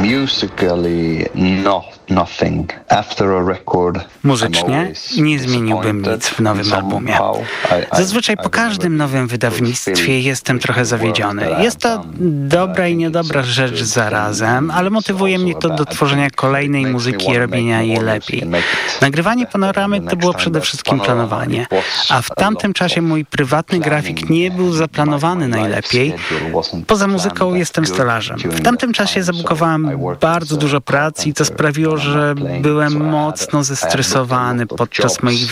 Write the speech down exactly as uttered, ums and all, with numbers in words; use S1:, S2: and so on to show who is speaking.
S1: Muzycznie nie zmieniłbym nic w nowym albumie. Zazwyczaj po każdym nowym wydawnictwie jestem trochę zawiedziony. Jest to dobra i niedobra rzecz zarazem, ale motywuje mnie to do tworzenia kolejnej muzyki i robienia jej lepiej. Nagrywanie Panoramy to było przede wszystkim planowanie, a w tamtym czasie mój prywatny grafik nie był zaplanowany najlepiej. Poza muzyką jestem stolarzem. W tamtym czasie zabukowałem bardzo dużo pracy i to sprawiło, że byłem mocno zestresowany podczas moich